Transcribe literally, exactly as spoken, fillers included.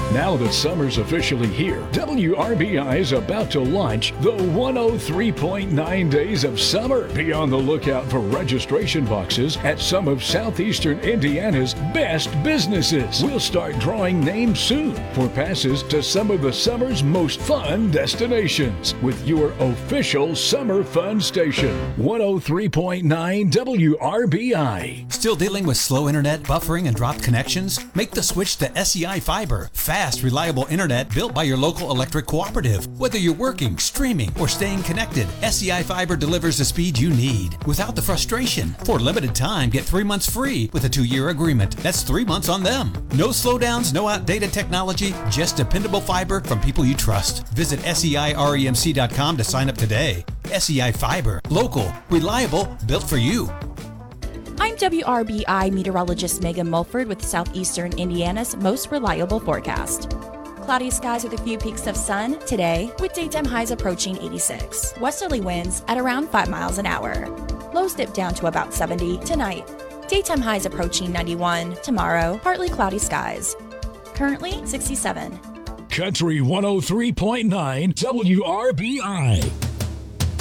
Now that summer's officially here, W R B I is about to launch the one oh three point nine Days of Summer. Be on the lookout for registration boxes at some of southeastern Indiana's best businesses. We'll start drawing names soon for passes to some of the summer's most fun destinations with your official summer fun station, one oh three point nine W R B I. Still dealing with slow internet, buffering, and dropped connections? Make the switch to S E I Fiber. Fast, reliable internet built by your local electric cooperative. Whether you're working, streaming, or staying connected, S E I Fiber delivers the speed you need without the frustration. For a limited time, get three months free with a two-year agreement. That's three months on them. No slowdowns, no outdated technology, just dependable fiber from people you trust. Visit S E I remc dot com to sign up today. S E I Fiber. Local, reliable, built for you. I'm W R B I meteorologist Megan Mulford with Southeastern Indiana's most reliable forecast. Cloudy skies with a few peaks of sun today, with daytime highs approaching eighty-six. Westerly winds at around five miles an hour. Lows dip down to about seventy tonight. Daytime highs approaching ninety-one. Tomorrow, partly cloudy skies. Currently sixty-seven. Country one oh three point nine W R B I.